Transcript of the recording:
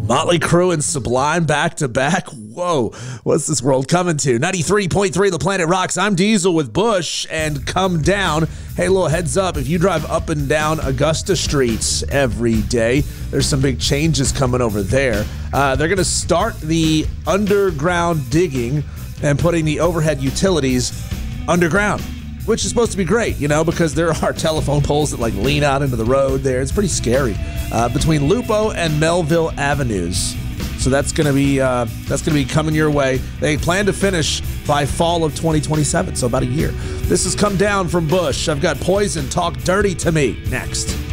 Motley Crue and Sublime back-to-back. Whoa, what's this world coming to? 93.3 The Planet Rocks. I'm Diesel with Bush and Come Down. Hey, little heads up, if you drive up and down Augusta streets every day, there's some big changes coming over there. They're going to start the underground digging and putting the overhead utilities underground, which is supposed to be great, you know, because there are telephone poles that like lean out into the road there. It's pretty scary between Lupo and Melville Avenues. So that's going to be coming your way. They plan to finish by fall of 2027, so about a year. This has Come Down from Bush. I've got Poison, Talk Dirty to Me next.